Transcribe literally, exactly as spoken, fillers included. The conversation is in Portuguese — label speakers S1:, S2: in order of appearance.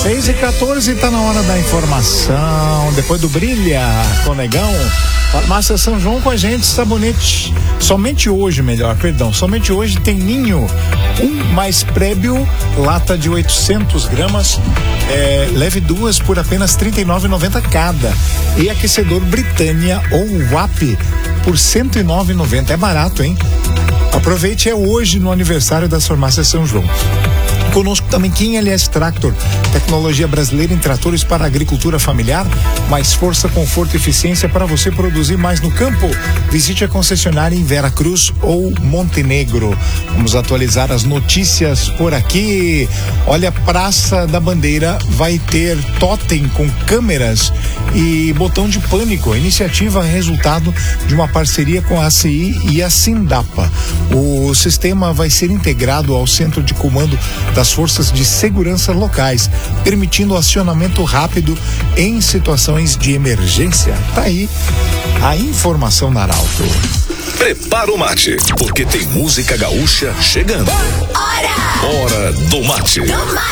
S1: seis e quatorze, tá na hora da informação. Depois do Brilha com Negão, Farmácia São João com a gente, sabonete. Somente hoje, melhor, perdão. Somente hoje tem Ninho, um mais Prébio, lata de oitocentos gramas. É, leve duas por apenas trinta e nove reais e noventa centavos cada. E aquecedor Britânia ou W A P por cento e nove reais e noventa centavos. É barato, hein? Aproveite, é hoje no aniversário das Farmácias São João. Conosco também Kim L S Tractor, tecnologia brasileira em tratores para a agricultura familiar, mais força, conforto e eficiência para você produzir mais no campo. Visite a concessionária em Vera Cruz ou Montenegro. Vamos atualizar as notícias por aqui. Olha, Praça da Bandeira vai ter totem com câmeras e botão de pânico. A iniciativa é resultado de uma parceria com a A C I e a Sindapa. O sistema vai ser integrado ao centro de comando da das forças de segurança locais, permitindo o acionamento rápido em situações de emergência. Tá aí a informação na Arauto.
S2: Prepara o mate, porque tem música gaúcha chegando.
S3: Hora!
S2: Hora do mate.
S3: Do mate.